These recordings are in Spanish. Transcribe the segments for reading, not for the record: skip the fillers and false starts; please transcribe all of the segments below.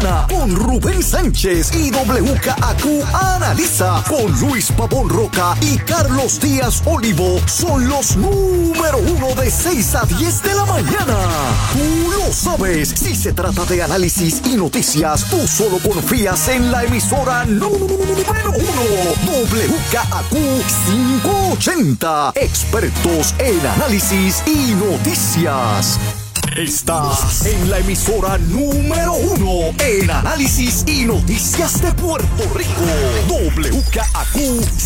mañana con Rubén Sánchez y WKAQ Analiza con Luis Pavón Roca y Carlos Díaz Olivo. Son los número 1 de 6 a 10 de la mañana. Tú lo sabes, si se trata de análisis y noticias, tú solo confías en la emisora número 1, WKAQ 580. Expertos en análisis y noticias. Estás en la emisora número 1 en análisis y noticias de Puerto Rico. WKAQ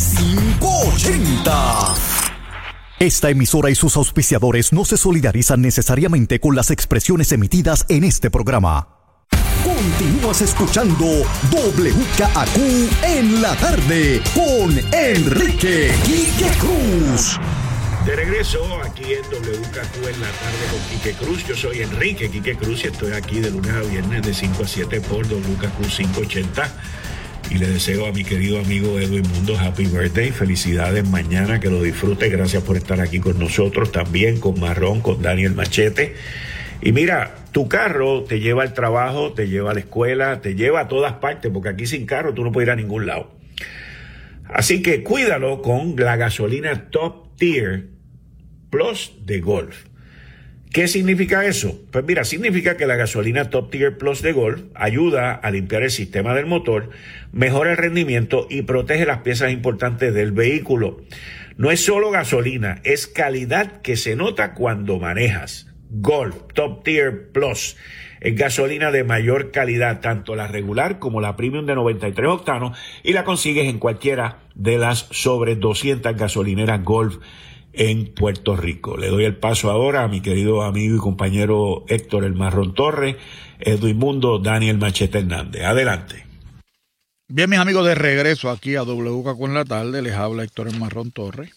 580. Esta emisora y sus auspiciadores no se solidarizan necesariamente con las expresiones emitidas en este programa. Continúas escuchando WKAQ en la tarde con Enrique Quique Cruz. De regreso aquí en WKQ en la tarde con Quique Cruz. Yo soy Enrique Quique Cruz y estoy aquí de lunes a viernes de 5 a 7 por WKQ 580. Y le deseo a mi querido amigo Edwin Mundo Happy Birthday. Felicidades mañana, que lo disfrute. Gracias por estar aquí con nosotros también, con Marrón, con Daniel Machete. Y mira, tu carro te lleva al trabajo, te lleva a la escuela, te lleva a todas partes, porque aquí sin carro tú no puedes ir a ningún lado. Así que cuídalo con la gasolina Top Tier Plus de Golf. ¿Qué significa eso? Pues mira, significa que la gasolina Top Tier Plus de Golf ayuda a limpiar el sistema del motor, mejora el rendimiento y protege las piezas importantes del vehículo. No es solo gasolina, es calidad que se nota cuando manejas. Golf Top Tier Plus es gasolina de mayor calidad, tanto la regular como la premium de 93 octanos, y la consigues en cualquiera de las sobre 200 gasolineras Golf en Puerto Rico. Le doy el paso ahora a mi querido amigo y compañero Héctor El Marrón Torres, Edwin Mundo, Daniel Machete Hernández. Adelante. Bien, mis amigos, de regreso aquí a WKQ en la tarde, les habla Héctor El Marrón Torres.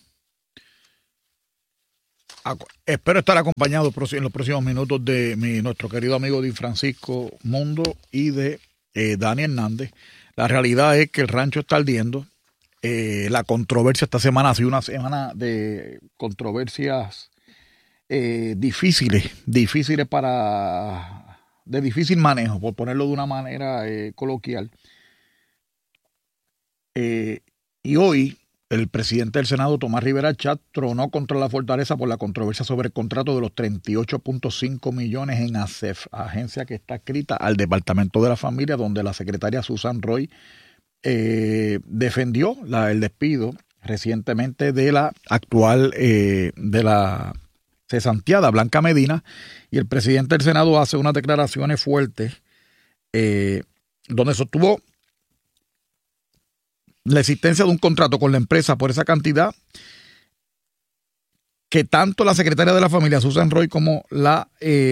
Espero estar acompañado en los próximos minutos de nuestro querido amigo Di Francisco Mundo y de Dani Hernández. La realidad es que el rancho está ardiendo. La controversia esta semana ha sido una semana de controversias difíciles de difícil manejo, por ponerlo de una manera coloquial. Y hoy el presidente del Senado, Tomás Rivera Chat, tronó contra la fortaleza por la controversia sobre el contrato de los 38.5 millones en ASEF, agencia que está adscrita al Departamento de la Familia, donde la secretaria Susan Roy defendió el despido recientemente de la actual, de la cesanteada Blanca Medina, y el presidente del Senado hace unas declaraciones fuertes donde sostuvo la existencia de un contrato con la empresa por esa cantidad, que tanto la secretaria de la Familia, Susan Roy, como la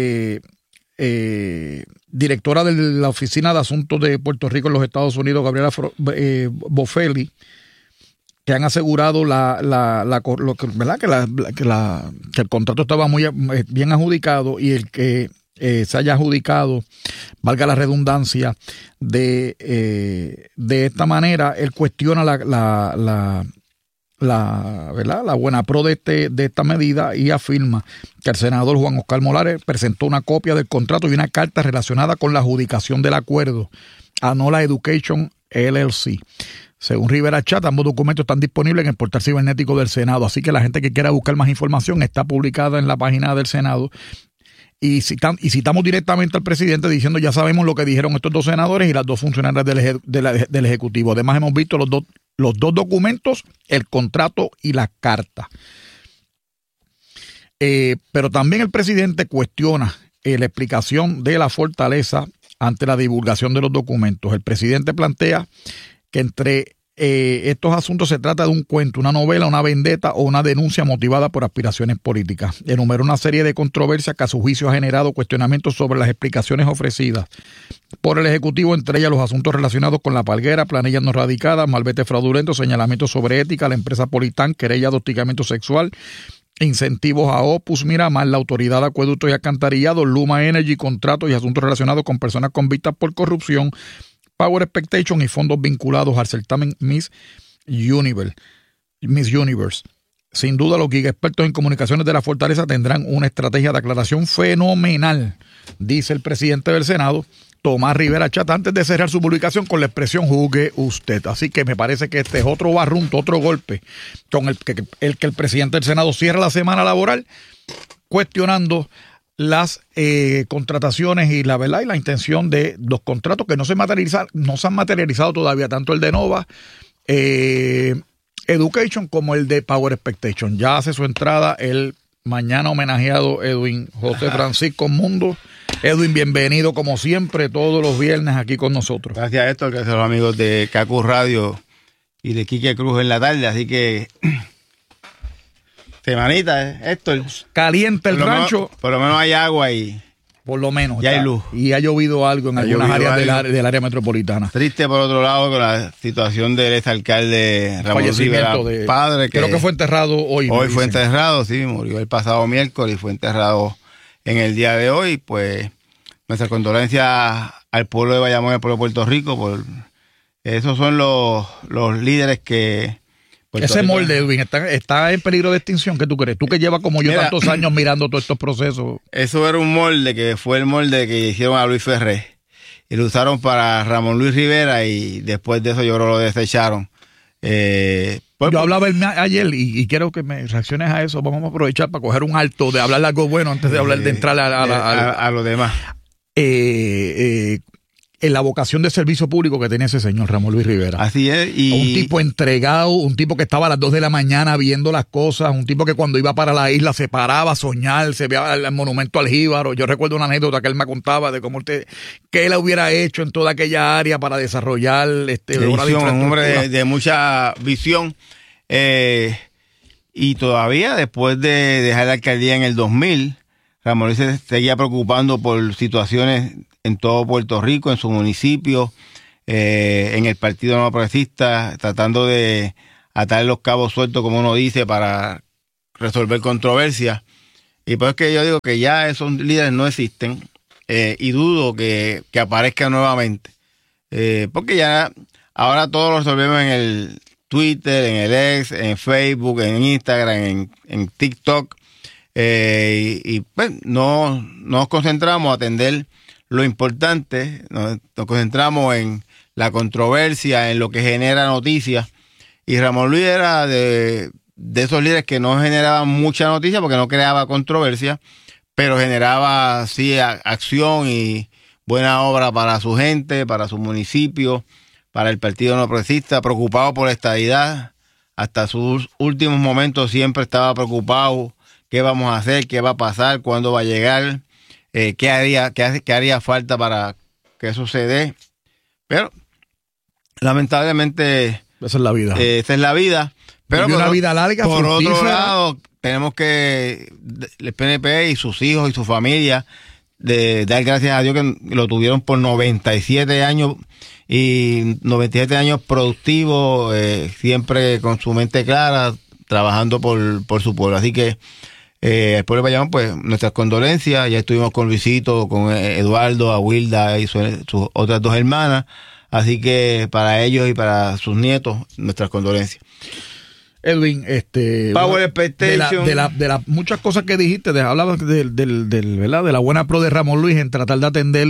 directora de la Oficina de Asuntos de Puerto Rico en los Estados Unidos, Gabriela Bofelli, que han asegurado que el contrato estaba muy bien adjudicado, y el que se haya adjudicado, valga la redundancia, de esta manera. Él cuestiona la buena pro de esta medida, y afirma que el senador Juan Oscar Molares presentó una copia del contrato y una carta relacionada con la adjudicación del acuerdo a Nola Education LLC. Según Rivera Chat, ambos documentos están disponibles en el portal cibernético del Senado, así que la gente que quiera buscar más información está publicada en la página del Senado. Y citamos directamente al presidente diciendo: ya sabemos lo que dijeron estos dos senadores y las dos funcionarias del Ejecutivo. Además, hemos visto los dos documentos, el contrato y la carta. Pero también el presidente cuestiona la explicación de la fortaleza ante la divulgación de los documentos. El presidente plantea que entre estos asuntos se trata de un cuento, una novela, una vendetta o una denuncia motivada por aspiraciones políticas. Enumeró una serie de controversias que a su juicio ha generado cuestionamientos sobre las explicaciones ofrecidas por el Ejecutivo, entre ellas los asuntos relacionados con la palguera, planillas no radicadas, malvete fraudulento, señalamientos sobre ética, la empresa Politán, querella de hostigamiento sexual, incentivos a Opus Miramar, la Autoridad de Acueductos y Alcantarillado, Luma Energy, contratos y asuntos relacionados con personas convictas por corrupción, Power Expectation y fondos vinculados al certamen Miss Universe. Sin duda, los expertos en comunicaciones de la Fortaleza tendrán una estrategia de aclaración fenomenal, dice el presidente del Senado, Tomás Rivera Chat, antes de cerrar su publicación con la expresión juzgue usted. Así que me parece que este es otro barrunto, otro golpe con el que el presidente del Senado cierra la semana laboral cuestionando las contrataciones y la verdad y la intención de los contratos que no se han materializado todavía, tanto el de Nova Education como el de Power Expectation. Ya hace su entrada el mañana homenajeado Edwin José Francisco Mundo. Edwin, bienvenido como siempre todos los viernes aquí con nosotros. Gracias, Héctor, gracias a los amigos de CACU Radio y de Quique Cruz en la tarde, así que semanita, Héctor. Caliente el rancho. Por lo menos hay agua y por lo menos ya hay luz. Y ha llovido algo en algunas áreas del área metropolitana. Triste por otro lado con la situación del exalcalde Ramón Rivera padre, que creo que fue enterrado hoy. Hoy fue enterrado, sí, murió el pasado miércoles y fue enterrado en el día de hoy. Pues nuestra condolencia al pueblo de Bayamón y al pueblo de Puerto Rico. Esos son los líderes que ese molde, Edwin, está en peligro de extinción. ¿Qué tú crees? Tú que llevas como yo tantos años mirando todos estos procesos. Eso era un molde que fue el molde que hicieron a Luis Ferré y lo usaron para Ramón Luis Rivera y después de eso yo creo lo desecharon. Yo hablaba ayer y quiero que me reacciones a eso. Vamos a aprovechar para coger un alto de hablar algo bueno antes de hablar de entrar a lo demás. En la vocación de servicio público que tenía ese señor Ramón Luis Rivera. Así es. Un tipo entregado, un tipo que estaba a las 2 de la mañana viendo las cosas, un tipo que cuando iba para la isla se paraba a soñar, se veía el monumento al Jíbaro. Yo recuerdo una anécdota que él me contaba de cómo que él hubiera hecho en toda aquella área para desarrollar un hombre de mucha visión. Y todavía después de dejar la alcaldía en el 2000, Ramón Luis se seguía preocupando por situaciones en todo Puerto Rico, en su municipio, en el Partido Nuevo Progresista, tratando de atar los cabos sueltos, como uno dice, para resolver controversias. Y pues es que yo digo que ya esos líderes no existen y dudo que aparezcan nuevamente. Porque ya ahora todo lo resolvemos en el Twitter, en el X, en Facebook, en Instagram, en TikTok. Y pues no nos concentramos a atender lo importante, nos concentramos en la controversia, en lo que genera noticias. Y Ramón Luis era de esos líderes que no generaban mucha noticia porque no creaba controversia, pero generaba sí acción y buena obra para su gente, para su municipio, para el Partido No Progresista, preocupado por la estadidad. Hasta sus últimos momentos siempre estaba preocupado. ¿Qué vamos a hacer? ¿Qué va a pasar? ¿Cuándo va a llegar? ¿Qué haría falta para que eso se dé? Pero lamentablemente esa es la vida. Esa es la vida. Pero una vida larga. Por otro lado, tenemos que el PNP y sus hijos y su familia dar gracias a Dios que lo tuvieron por 97 años y 97 años productivos, siempre con su mente clara, trabajando por su pueblo. Así que el pueblo de Bayamón, pues nuestras condolencias. Ya estuvimos con Luisito, con Eduardo, Awilda y sus otras dos hermanas. Así que para ellos y para sus nietos, nuestras condolencias. Edwin, Power Expectation. De las muchas cosas que dijiste, hablabas ¿verdad? De la buena pro de Ramón Luis en tratar de atender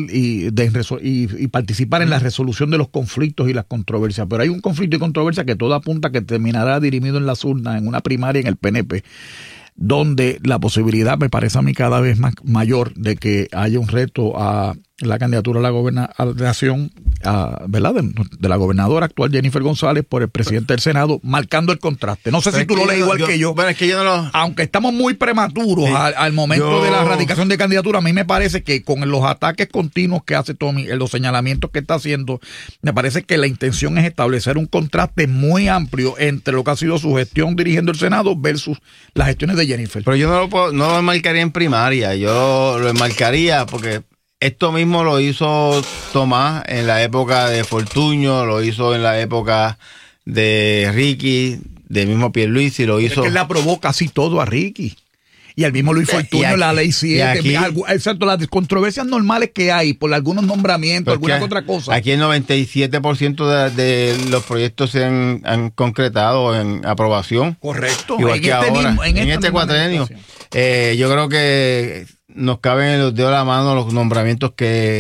y participar en la resolución de los conflictos y las controversias. Pero hay un conflicto y controversia que todo apunta que terminará dirimido en las urnas, en una primaria en el PNP, donde la posibilidad me parece a mí cada vez más mayor de que haya un reto a la candidatura a la gobernación, ¿verdad? De la gobernadora actual Jennifer González por el presidente del Senado, marcando el contraste. No sé si tú lo lees igual que yo. Bueno, es que yo no lo... Aunque estamos muy prematuros al momento de la radicación de candidatura, a mí me parece que con los ataques continuos que hace Tommy, los señalamientos que está haciendo, me parece que la intención es establecer un contraste muy amplio entre lo que ha sido su gestión dirigiendo el Senado versus las gestiones de Jennifer. Pero yo no lo enmarcaría en primaria, yo lo enmarcaría porque esto mismo lo hizo Tomás en la época de Fortuño, lo hizo en la época de Ricky, del mismo Pierluisi, lo hizo... Es que él le aprobó casi todo a Ricky. Y al mismo Luis Fortuño, la ley 7, excepto las controversias normales que hay por algunos nombramientos, alguna otra cosa. Aquí el 97% de los proyectos se han concretado en aprobación. Correcto. Igual que ahora, en este cuatrenio. Yo creo que nos caben en los dedos de la mano los nombramientos que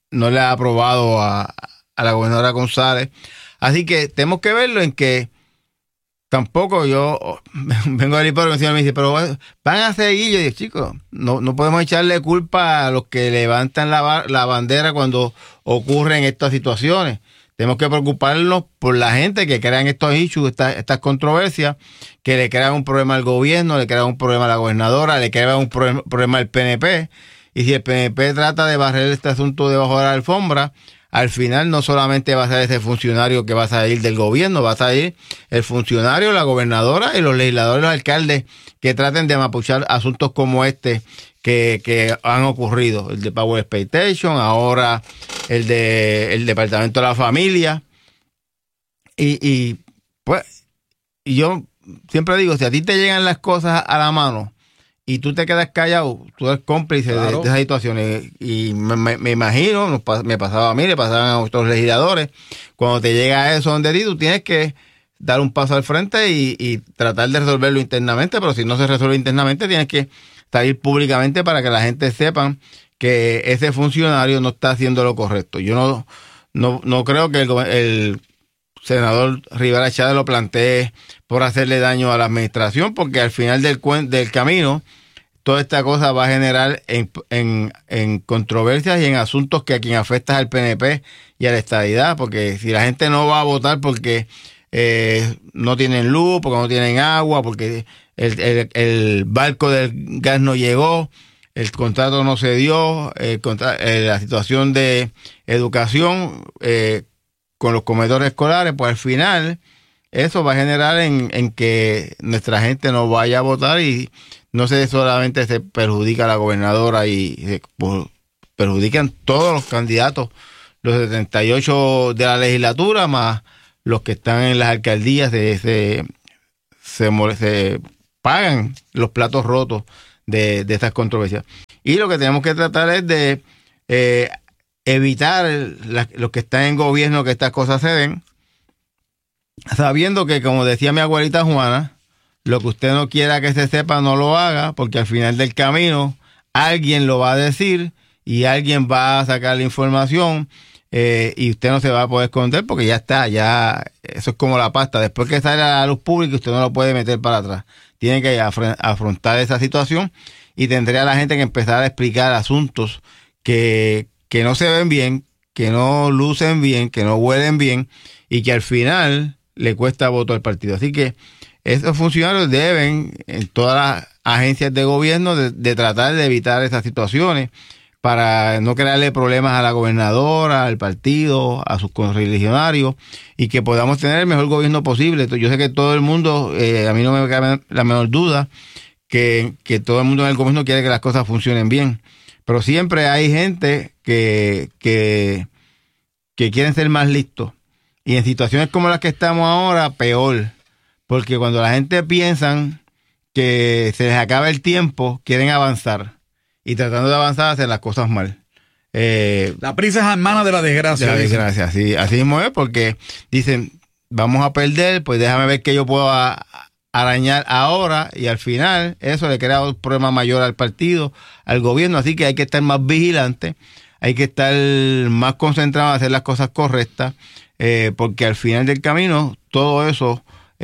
no le ha aprobado a la gobernadora González. Así que tenemos que verlo en que tampoco yo vengo del hipócrita y me dice, pero van a seguir. Yo digo, chicos, no podemos echarle culpa a los que levantan la bandera cuando ocurren estas situaciones. Tenemos que preocuparnos por la gente que crean estos issues, estas controversias, que le crean un problema al gobierno, le crean un problema a la gobernadora, le crean un problema al PNP. Y si el PNP trata de barrer este asunto debajo de la alfombra, al final no solamente va a ser ese funcionario que va a salir del gobierno, va a salir el funcionario, la gobernadora y los legisladores, los alcaldes que traten de mapuchar asuntos como este que han ocurrido. El de Power Exploitation, ahora el Departamento de la Familia. Y yo siempre digo, si a ti te llegan las cosas a la mano y tú te quedas callado, tú eres cómplice de esas situaciones. Y me imagino, me pasaba a mí, le pasaban a otros legisladores, cuando te llega eso donde ti, tú tienes que dar un paso al frente y tratar de resolverlo internamente, pero si no se resuelve internamente, tienes que salir públicamente para que la gente sepa que ese funcionario no está haciendo lo correcto. Yo no creo que el senador Rivera Chávez lo plantee por hacerle daño a la administración, porque al final del camino toda esta cosa va a generar en controversias y en asuntos que a quien afecta es al PNP y a la estadidad, porque si la gente no va a votar porque no tienen luz, porque no tienen agua, porque el barco del gas no llegó, el contrato no se dio, la situación de educación con los comedores escolares, pues al final eso va a generar en que nuestra gente no vaya a votar y no solamente se perjudica a la gobernadora y se perjudican todos los candidatos, los 78 de la legislatura, más los que están en las alcaldías, se pagan los platos rotos de estas controversias. Y lo que tenemos que tratar es de evitar los que están en gobierno que estas cosas se den, sabiendo que, como decía mi abuelita Juana, lo que usted no quiera que se sepa, no lo haga, porque al final del camino alguien lo va a decir y alguien va a sacar la información y usted no se va a poder esconder porque ya está, eso es como la pasta. Después que sale a la luz pública, usted no lo puede meter para atrás. Tiene que afrontar esa situación y tendría la gente que empezar a explicar asuntos que no se ven bien, que no lucen bien, que no huelen bien y que al final le cuesta voto al partido. Así que esos funcionarios deben, en todas las agencias de gobierno, de tratar de evitar esas situaciones para no crearle problemas a la gobernadora, al partido, a sus correligionarios y que podamos tener el mejor gobierno posible. Yo sé que todo el mundo, a mí no me cabe la menor duda, que todo el mundo en el gobierno quiere que las cosas funcionen bien, pero siempre hay gente que quieren ser más listos y en situaciones como las que estamos ahora, peor. Porque cuando la gente piensa que se les acaba el tiempo, quieren avanzar. Y tratando de avanzar, hacen las cosas mal. La prisa es hermana de la desgracia. De la desgracia, sí. Así mismo es, porque dicen, vamos a perder, pues déjame ver qué yo puedo arañar ahora. Y al final, eso le crea un problema mayor al partido, al gobierno. Así que hay que estar más vigilantes, hay que estar más concentrados en hacer las cosas correctas, porque al final del camino, todo eso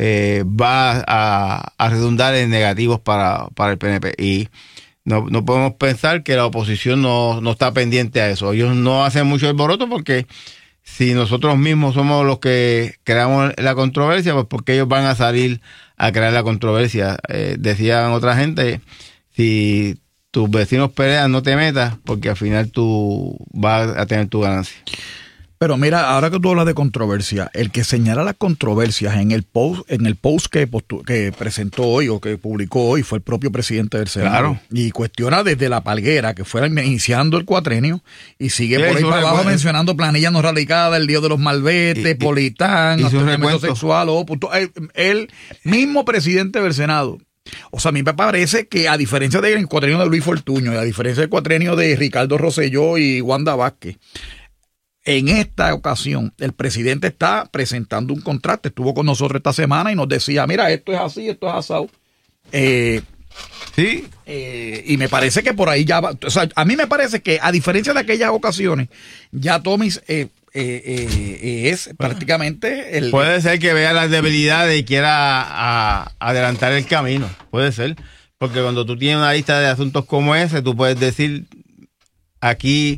va a redundar en negativos para el PNP y no podemos pensar que la oposición no está pendiente a eso. Ellos no hacen mucho alboroto porque si nosotros mismos somos los que creamos la controversia, pues porque ellos van a salir a crear la controversia. Decían otra gente, si tus vecinos pelean, no te metas porque al final tú vas a tener tu ganancia. Pero mira, ahora que tú hablas de controversia, el que señala las controversias en el post que presentó hoy o que publicó hoy fue el propio presidente del Senado. Claro. Y cuestiona desde la palguera, que fue iniciando el cuatrenio, y sigue por ahí para abajo mencionando planillas no radicadas, el lío de los malvetes, Politán, hostigamiento sexual, el mismo presidente del Senado. O sea, a mí me parece que a diferencia del cuatrenio de Luis Fortuño y a diferencia del cuatrenio de Ricardo Rosselló y Wanda Vázquez, en esta ocasión, el presidente está presentando un contrato. Estuvo con nosotros esta semana y nos decía, mira, esto es así, esto es asado. Sí. Y me parece que por ahí ya va. O sea, a mí me parece que, a diferencia de aquellas ocasiones, ya Tomis es prácticamente el. Puede ser que vea las debilidades y quiera adelantar el camino. Puede ser. Porque cuando tú tienes una lista de asuntos como ese, tú puedes decir aquí.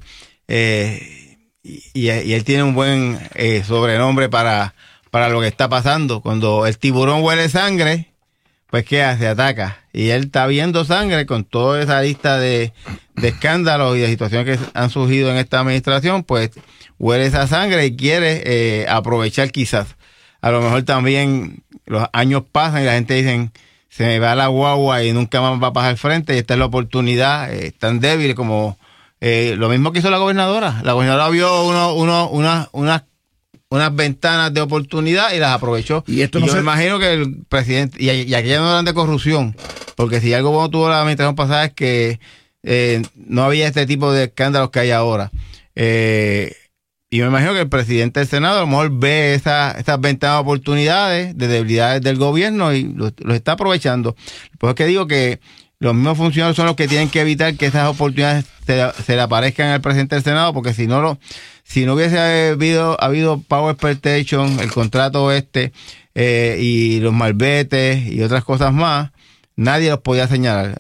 Y él tiene un buen sobrenombre para lo que está pasando. Cuando el tiburón huele sangre, pues ¿qué hace? Ataca. Y él está viendo sangre con toda esa lista de escándalos y de situaciones que han surgido en esta administración, pues huele esa sangre y quiere aprovechar quizás. A lo mejor también los años pasan y la gente dice, se me va la guagua y nunca más va a pasar al frente, y esta es la oportunidad tan débil como lo mismo que hizo la gobernadora. La gobernadora vio unas ventanas de oportunidad y las aprovechó. Y yo me imagino que el presidente, y aquella no eran de corrupción, porque si algo bueno tuvo la administración pasada es que no había este tipo de escándalos que hay ahora. Y me imagino que el presidente del Senado a lo mejor ve esas ventanas de oportunidades, de debilidades del gobierno y los está aprovechando. Pues es que digo que los mismos funcionarios son los que tienen que evitar que esas oportunidades se le aparezcan al presidente del Senado, porque si no hubiese habido Power Expectation, el contrato y los malvetes y otras cosas más, nadie los podía señalar.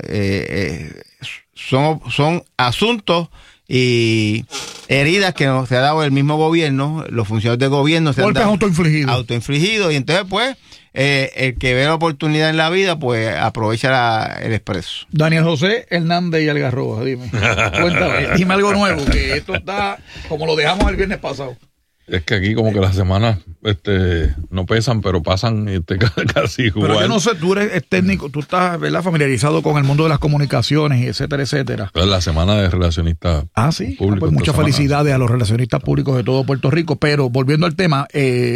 Son asuntos y heridas que no se ha dado el mismo gobierno, los funcionarios del gobierno se golpes han dado autoinfligidos, y entonces pues el que ve la oportunidad en la vida pues aprovecha el expreso. Daniel José Hernández y Algarroba, dime, cuéntame, dime algo nuevo, que esto está como lo dejamos el viernes pasado. Es que aquí como que las semanas no pesan, pero pasan casi igual. Pero yo no sé, tú eres técnico, tú estás, ¿verdad?, familiarizado con el mundo de las comunicaciones, etcétera, etcétera. Es la semana de relacionistas públicos. Pues muchas felicidades a los relacionistas públicos de todo Puerto Rico. Pero volviendo al tema,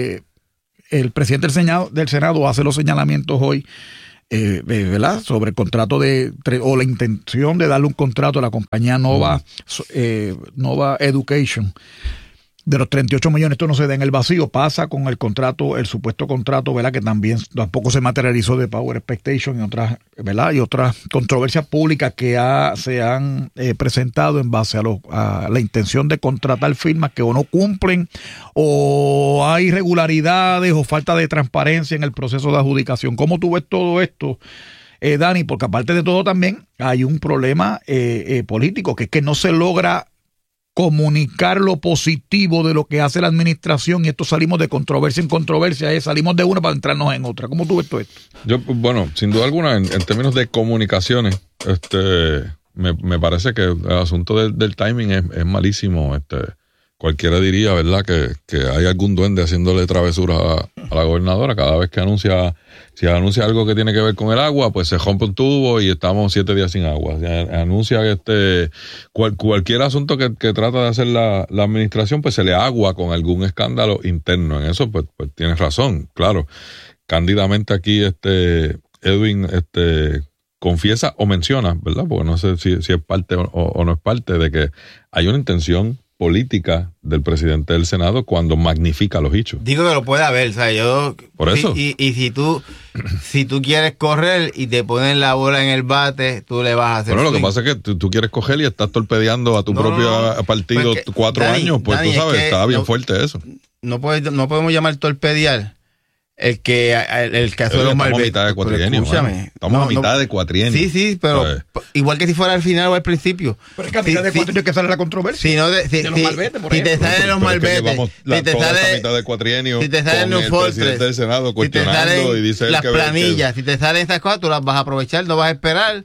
el presidente del Senado hace los señalamientos hoy, ¿verdad?, sobre el contrato o la intención de darle un contrato a la compañía Nova Education. De los 38 millones, esto no se da en el vacío, pasa con el contrato, el supuesto contrato, ¿verdad?, que tampoco se materializó, de Power Expectation y otras, ¿verdad?, y otras controversias públicas que se han presentado en base a la intención de contratar firmas que o no cumplen, o hay irregularidades o falta de transparencia en el proceso de adjudicación. ¿Cómo tú ves todo esto, Dani? Porque aparte de todo también hay un problema político, que es que no se logra comunicar lo positivo de lo que hace la administración, y esto salimos de controversia en controversia, salimos de una para entrarnos en otra. ¿Cómo tú ves todo esto? Yo, bueno, sin duda alguna, en términos de comunicaciones, me parece que el asunto del timing es malísimo. Cualquiera diría, ¿verdad?, que hay algún duende haciéndole travesuras a la gobernadora cada vez que si anuncia algo que tiene que ver con el agua, pues se rompe un tubo y estamos 7 días sin agua. Si anuncia cualquier asunto que trata de hacer la administración, pues se le agua con algún escándalo interno. En eso, pues tienes razón, claro. Cándidamente aquí, Edwin, confiesa o menciona, ¿verdad?, porque no sé si es parte o no es parte, de que hay una intención política del presidente del Senado cuando magnifica los hechos. Digo que lo puede haber, o sea, por eso. Y si tú quieres correr y te ponen la bola en el bate, tú le vas a hacer. Bueno, lo que pasa es que tú quieres coger y estás torpedeando a tu propio partido 4 años, pues Dani, tú sabes, estaba bien fuerte eso. No podemos llamar torpedear el que hace los malvetes. Estamos a mitad de cuatrienio. Estamos a mitad de cuatrienio. Sí, pero igual que si fuera al final o al principio. Pero es que a mitad de cuatrienio que sale la controversia. De los malvetes, por ejemplo. Si te salen los malvetes, si te sale mitad de cuatrienio, si te salen los presidente del Senado cuestionando y dice las planillas, si te salen esas cosas, tú las vas a aprovechar, no vas a esperar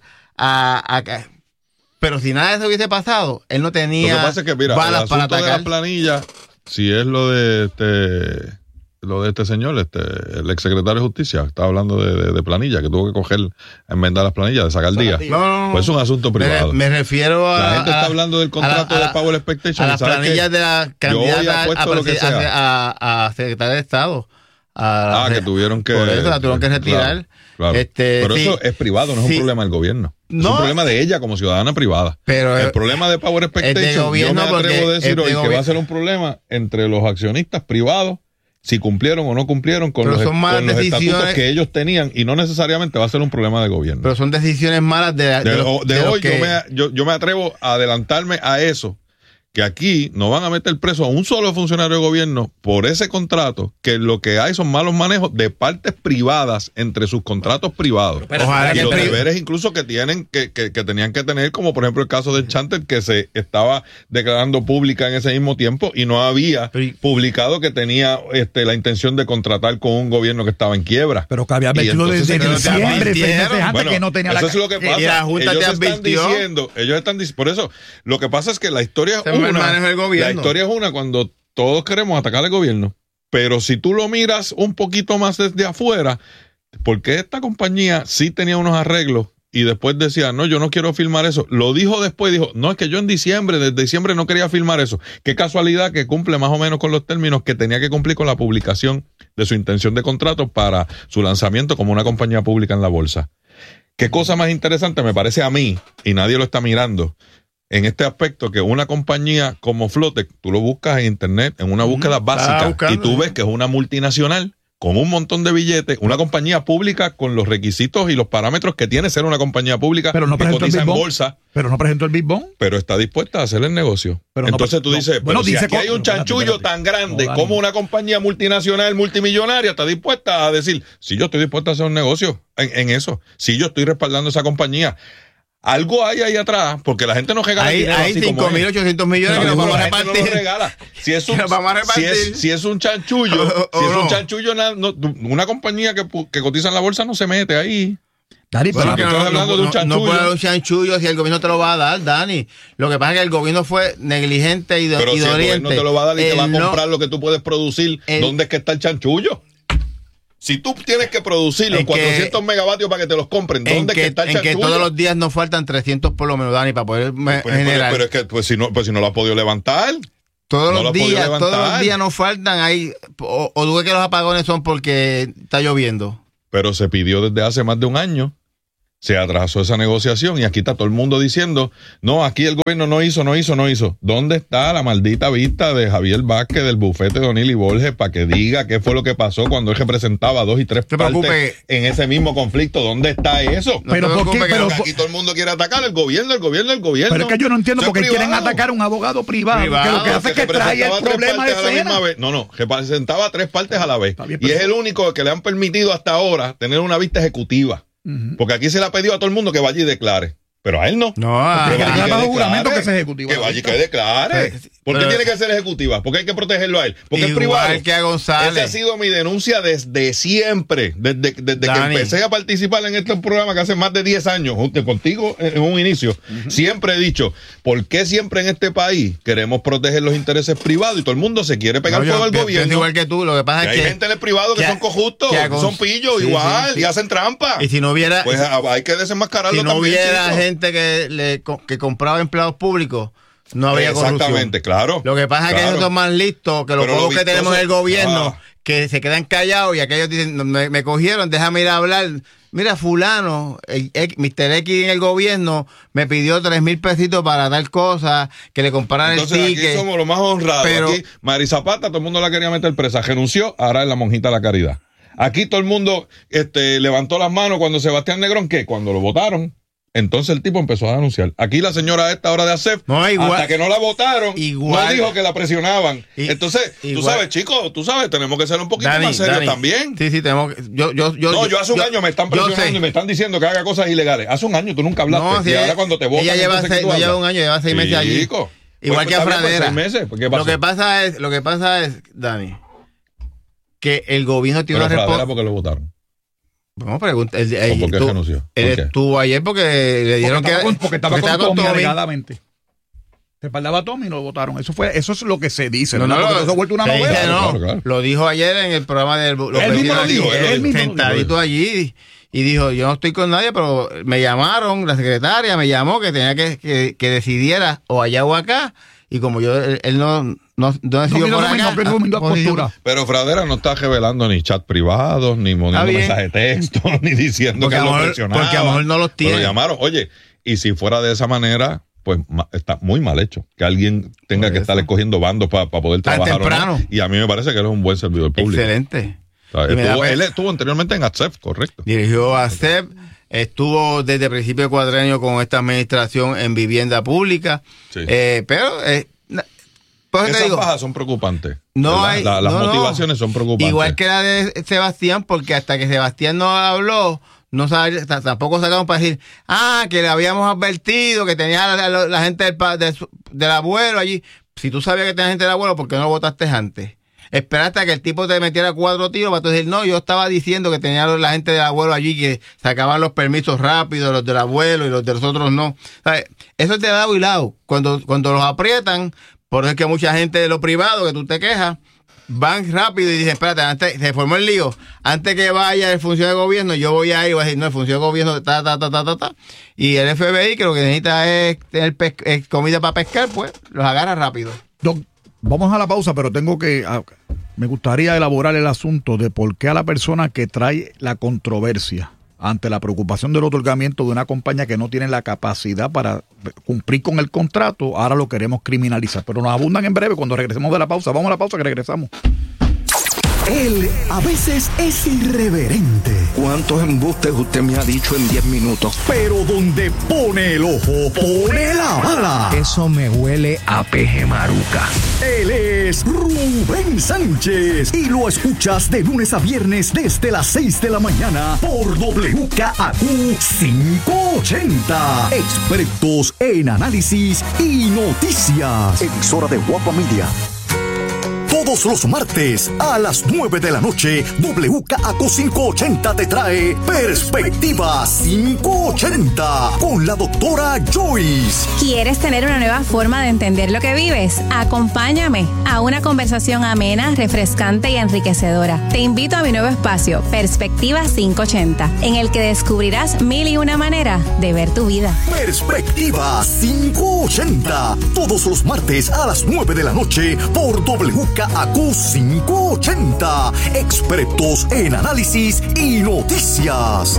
pero si nada de eso hubiese pasado, él no tenía lo que pasa es que, mira, balas para atacar. De las planillas, si es lo de este señor, el exsecretario de Justicia, estaba hablando de planilla, que tuvo que enmendar las planillas, de sacar días. No, pues es un asunto privado. Me refiero a... La gente está hablando del contrato de Power Expectation. A las planillas de la candidata a secretaria de Estado. Que tuvieron que... Por eso la tuvieron que retirar. Claro. Pero eso es privado, no es un problema del gobierno. Es un problema de ella como ciudadana privada. Pero el problema de Power Expectation, yo me atrevo a decir hoy que va a ser un problema entre los accionistas privados si cumplieron o no cumplieron con Pero los son malas estatutos decisiones que ellos tenían, y no necesariamente va a ser un problema de gobierno. Pero son decisiones malas de hoy que... yo me atrevo a adelantarme a eso, que aquí no van a meter preso a un solo funcionario de gobierno por ese contrato, que lo que hay son malos manejos de partes privadas entre sus contratos privados. Ojalá y que los deberes incluso que tienen que tenían que tener, como por ejemplo el caso del Chanter, que se estaba declarando pública en ese mismo tiempo y no había publicado que tenía la intención de contratar con un gobierno que estaba en quiebra. Pero que había advertido desde diciembre, 6 meses antes, bueno, que no tenía eso es lo que pasa. Y la Junta ellos te están advirtió. diciendo, por eso, lo que pasa es que la historia la historia es una cuando todos queremos atacar al gobierno, pero si tú lo miras un poquito más desde afuera, porque esta compañía sí tenía unos arreglos y después decía, no, yo no quiero firmar eso, lo dijo después, dijo, no, es que yo desde diciembre no quería firmar eso. Qué casualidad que cumple más o menos con los términos que tenía que cumplir con la publicación de su intención de contrato para su lanzamiento como una compañía pública en la bolsa. Qué cosa más interesante me parece a mí, y nadie lo está mirando, en este aspecto, que una compañía como Flotec, tú lo buscas en internet, en una búsqueda básica, y tú ves que es una multinacional con un montón de billetes, una compañía pública con los requisitos y los parámetros que tiene ser una compañía pública, pero no que cotiza en bolsa. Pero no presentó el Big Bang. Pero está dispuesta a hacer el negocio. Pero entonces tú dices, bueno, si aquí hay un chanchullo tan grande como una compañía multinacional multimillonaria está dispuesta a decir, si yo estoy dispuesta a hacer un negocio en eso, si yo estoy respaldando esa compañía. Algo hay ahí atrás, porque la gente no regala dinero. Hay 5.800 millones que nos vamos a repartir. No lo regala. Si es un chanchullo, una compañía que cotiza en la bolsa no se mete ahí. Dani, bueno, pero no, hablando de un chanchullo. No puede haber un chanchullo si el gobierno te lo va a dar, Dani. Lo que pasa es que el gobierno fue negligente y pero si el gobierno te lo va a dar y te va a comprar lo que tú puedes producir, ¿dónde es que está el chanchullo? Si tú tienes que producir los 400 megavatios para que te los compren, ¿dónde está el chanchullo? En que todos los días nos faltan 300 por lo menos, Dani, para poder generar. Pero es que si no lo has podido levantar. Todos los días nos faltan ahí. O tú ves que los apagones son porque está lloviendo. Pero se pidió desde hace más de un año. Se atrasó esa negociación y aquí está todo el mundo diciendo, no, aquí el gobierno no hizo. ¿Dónde está la maldita vista de Javier Vázquez del bufete de O'Neill y Borges para que diga qué fue lo que pasó cuando él representaba 2 y 3 partes en ese mismo conflicto? ¿Dónde está eso? Pero aquí todo el mundo quiere atacar el gobierno. Pero es que yo no entiendo por qué quieren atacar a un abogado privado, que lo que hace es que trae el problema de escena. No, representaba 3 partes a la vez. Y es el único que le han permitido hasta ahora tener una vista ejecutiva. Porque aquí se le ha pedido a todo el mundo que vaya y declare. Pero a él no. No, bajo juramento que es ejecutivo. Que vaya y que declare. ¿Por qué tiene que ser ejecutiva? Porque hay que protegerlo a él. Porque es privado. Igual que a González. Esa ha sido mi denuncia desde siempre. Desde que empecé a participar en este programa que hace más de 10 años, junto contigo en un inicio. Siempre he dicho, ¿por qué siempre en este país queremos proteger los intereses privados y todo el mundo se quiere pegar fuego al gobierno? Igual que tú. Lo que pasa es que hay gente en el privado que son cojustos, son pillos, igual, y hacen trampa. Y si no hubiera... Pues hay que desenmascararlo también. Si no hubiera gente que compraba empleados públicos, no había corrupción. Exactamente, claro. Lo que pasa es que ellos son más listos que los pocos que tenemos en el gobierno, que se quedan callados y aquellos dicen, me cogieron, déjame ir a hablar. Mira, fulano, Mr. X en el gobierno me pidió 3,000 pesitos para tal cosa, que le compraran el ticket. Aquí somos los más honrados. Pero, aquí, Mari Zapata, todo el mundo la quería meter presa, renunció, ahora es la monjita de la caridad. Aquí todo el mundo levantó las manos cuando Sebastián Negrón, ¿qué? Cuando lo votaron. Entonces el tipo empezó a denunciar. Aquí la señora esta hora de ASEF, hasta que no la votaron, no dijo que la presionaban. Entonces, tú sabes, chicos, tenemos que ser un poquito más serios también. Sí, tenemos que... Yo hace un año me están presionando y me están diciendo que haga cosas ilegales. Hace un año tú nunca hablaste. Y ahora cuando te votan... Ella lleva un año, lleva 6 meses allí. Chico, igual que a Fradera. 6 meses. Lo que pasa es, Dani, que el gobierno tiene una responsabilidad. ¿Por qué lo votaron? Vamos a preguntar. ¿Por qué renunció? Él estuvo ayer porque le dijeron porque estaba con Tommy alegadamente. Respaldaba a Tommy y lo votaron. Eso es lo que se dice. No, eso ha vuelto una novela. Claro. Lo dijo ayer en el programa de los él mismo lo dijo. Sentadito allí y dijo, yo no estoy con nadie, pero me llamaron, la secretaria me llamó que tenía que decidiera o allá o acá. Y como él no decidió por acá. Pero Fradera no está revelando ni chat privados, ni poniendo mensajes de texto, ni diciendo que lo presionaron. Porque a lo mejor no los tiene. Pero llamaron. Oye, y si fuera de esa manera, pues está muy mal hecho. Que alguien tenga que estar escogiendo bandos para poder trabajar o no. Y a mí me parece que él es un buen servidor público. Excelente. Él estuvo anteriormente en ASEP, correcto. Dirigió ASEP, estuvo desde el principio de cuatrienio con esta administración en vivienda pública. Sí. Pero esas bajas son preocupantes. Las motivaciones son preocupantes. Igual que la de Sebastián, porque hasta que Sebastián no habló, no sabía, tampoco sacamos para decir, que le habíamos advertido que tenía la gente del abuelo allí. Si tú sabías que tenía gente del abuelo, ¿por qué no lo votaste antes? Esperaste a que el tipo te metiera 4 tiros para tú decir, no, yo estaba diciendo que tenía la gente del abuelo allí que sacaban los permisos rápidos, los del abuelo y los de los otros no. ¿Sabes? Eso es de lado y lado. Cuando los aprietan, por eso es que mucha gente de lo privado, que tú te quejas, van rápido y dicen, espérate, antes se formó el lío, antes que vaya el funcionario de gobierno, yo voy a ir y voy a decir, no, el funcionario de gobierno, y el FBI, que lo que necesita es tener comida para pescar, pues los agarra rápido. Vamos a la pausa, pero me gustaría elaborar el asunto de por qué a la persona que trae la controversia ante la preocupación del otorgamiento de una compañía que no tiene la capacidad para cumplir con el contrato, ahora lo queremos criminalizar. Pero nos abundan en breve cuando regresemos de la pausa. Vamos a la pausa que regresamos. Él a veces es irreverente. ¿Cuántos embustes usted me ha dicho en 10 minutos? Pero donde pone el ojo, pone la bala. Eso me huele a peje maruca. Él es Rubén Sánchez y lo escuchas de lunes a viernes desde las 6 de la mañana por WKAQ 580. Expertos en análisis y noticias. Emisora de Guapa Media. Todos los martes a las 9 de la noche, WKAQ 580 te trae Perspectiva 580 con la doctora Joyce. ¿Quieres tener una nueva forma de entender lo que vives? Acompáñame a una conversación amena, refrescante y enriquecedora. Te invito a mi nuevo espacio, Perspectiva 580, en el que descubrirás 1001 maneras de ver tu vida. Perspectiva 580, todos los martes a las 9 de la noche por WKAQ 580, expertos en análisis y noticias.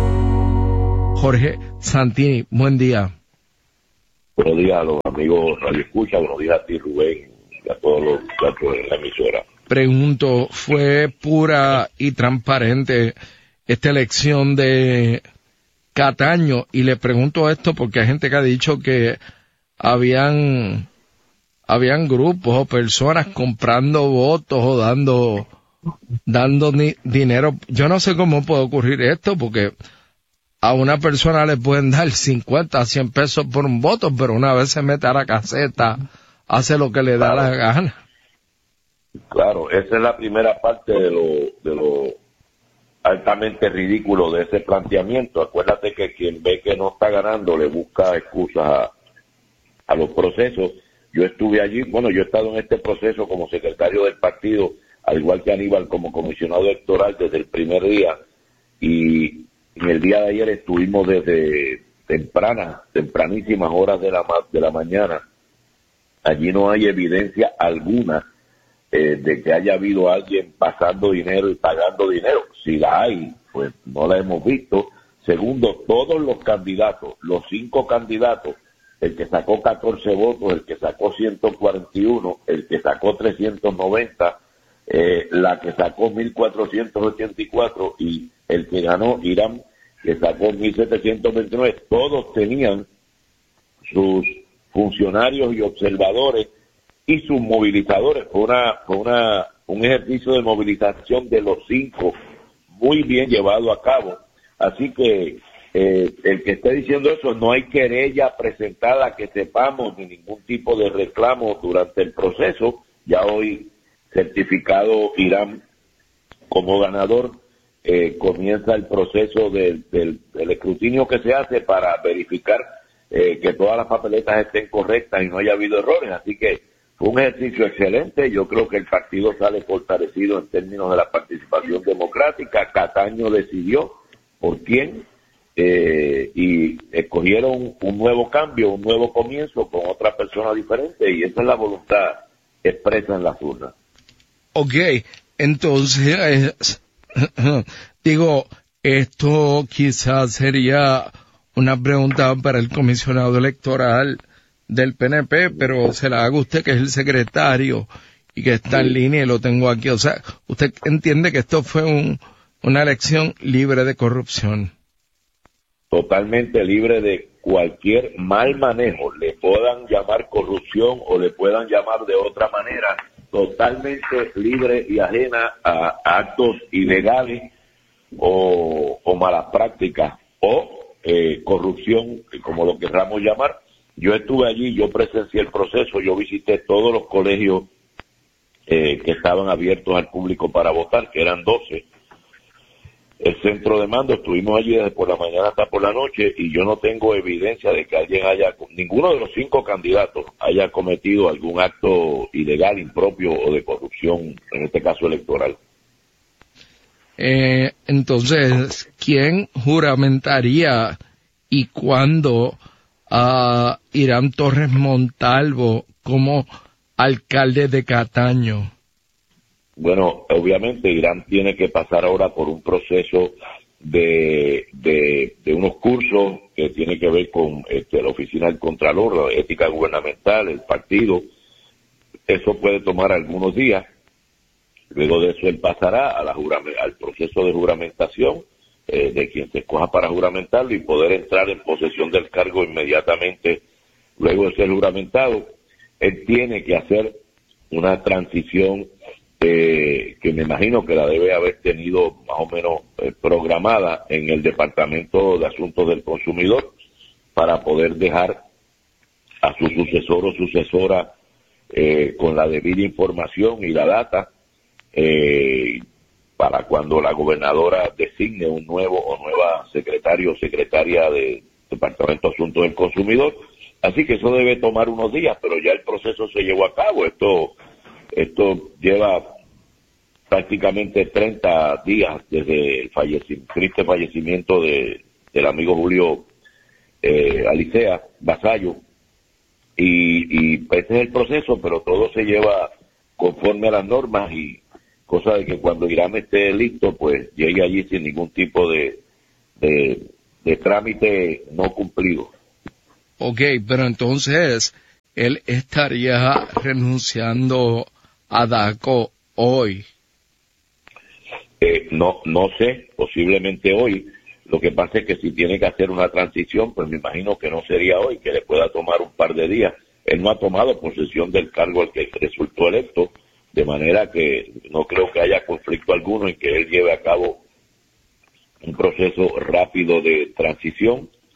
Jorge Santini, buen día. Buenos días a los amigos Radio Escucha, buenos días a ti, Rubén, y a todos los muchachos en la emisora. Pregunto, ¿fue pura y transparente esta elección de Cataño? Y le pregunto esto porque hay gente que ha dicho que habían grupos o personas comprando votos o dando dinero. Yo no sé cómo puede ocurrir esto, porque a una persona le pueden dar 50, 100 pesos por un voto, pero una vez se mete a la caseta, hace lo que le da la gana. Claro, esa es la primera parte de lo altamente ridículo de ese planteamiento. Acuérdate que quien ve que no está ganando le busca excusas a los procesos. Yo estuve allí, yo he estado en este proceso como secretario del partido, al igual que Aníbal como comisionado electoral desde el primer día, y en el día de ayer estuvimos desde tempranísimas horas de la mañana. Allí no hay evidencia alguna de que haya habido alguien pasando dinero y pagando dinero. Si la hay, pues no la hemos visto. Segundo, todos los candidatos, los 5 candidatos, el que sacó 14 votos, el que sacó 141, el que sacó 390, la que sacó 1484 y el que ganó Irán, que sacó 1729, todos tenían sus funcionarios y observadores y sus movilizadores. Fue un ejercicio de movilización de los 5 muy bien llevado a cabo. Así que el que esté diciendo eso, no hay querella presentada que sepamos ni ningún tipo de reclamo durante el proceso. Ya hoy certificado Irán como ganador, comienza el proceso del escrutinio que se hace para verificar que todas las papeletas estén correctas y no haya habido errores. Así que fue un ejercicio excelente. Yo creo que el partido sale fortalecido en términos de la participación democrática. Cataño decidió por quién, y escogieron un nuevo cambio, un nuevo comienzo con otra persona diferente, y esa es la voluntad expresa en las urnas. Ok, entonces, esto quizás sería una pregunta para el comisionado electoral del PNP, pero se la hago a usted, que es el secretario y que está en línea y lo tengo aquí. O sea, ¿usted entiende que esto fue una elección libre de corrupción? Totalmente libre de cualquier mal manejo, le puedan llamar corrupción o le puedan llamar de otra manera, totalmente libre y ajena a actos ilegales o malas prácticas o corrupción, como lo querramos llamar. Yo estuve allí, yo presencié el proceso, yo visité todos los colegios que estaban abiertos al público para votar, que eran 12. El centro de mando, estuvimos allí desde por la mañana hasta por la noche y yo no tengo evidencia de que alguien ninguno de los 5 candidatos haya cometido algún acto ilegal, impropio o de corrupción, en este caso electoral. Entonces, ¿quién juramentaría y cuándo a Irán Torres Montalvo como alcalde de Cataño? Bueno, obviamente Irán tiene que pasar ahora por un proceso de unos cursos que tiene que ver con la oficina del Contralor, la ética gubernamental, el partido. Eso puede tomar algunos días. Luego de eso él pasará al proceso de juramentación de quien se escoja para juramentarlo y poder entrar en posesión del cargo inmediatamente luego de ser juramentado. Él tiene que hacer una transición que me imagino que la debe haber tenido más o menos programada en el Departamento de Asuntos del Consumidor para poder dejar a su sucesor o sucesora con la debida información y la data para cuando la gobernadora designe un nuevo o nueva secretario o secretaria del Departamento de Asuntos del Consumidor. Así que eso debe tomar unos días, pero ya el proceso se llevó a cabo. Esto lleva prácticamente 30 días desde el triste fallecimiento del amigo Julio Alicea Vasallo, y ese es el proceso, pero todo se lleva conforme a las normas y cosa de que cuando Irán esté listo, pues llegue allí sin ningún tipo de trámite no cumplido. Ok, pero entonces él estaría renunciando a DACO hoy. No sé, posiblemente hoy. Lo que pasa es que si tiene que hacer una transición, pues me imagino que no sería hoy, que le pueda tomar un par de días. Él no ha tomado posesión del cargo al que resultó electo, de manera que no creo que haya conflicto alguno en que él lleve a cabo un proceso rápido de transición